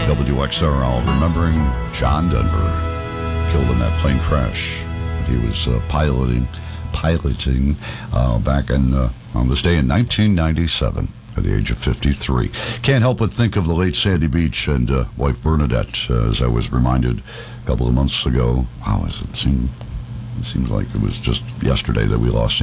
WXRL, remembering John Denver, killed in that plane crash that he was piloting back on this day in 1997 at the age of 53. Can't help but think of the late Sandy Beach and wife Bernadette, as I was reminded a couple of months ago. Wow, it seems like it was just yesterday that we lost